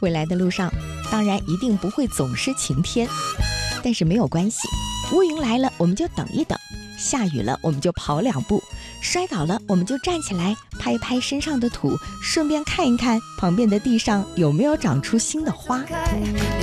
回来的路上，当然一定不会总是晴天，但是没有关系，乌云来了我们就等一等，下雨了我们就跑2步，摔倒了我们就站起来拍拍身上的土，顺便看一看旁边的地上有没有长出新的花。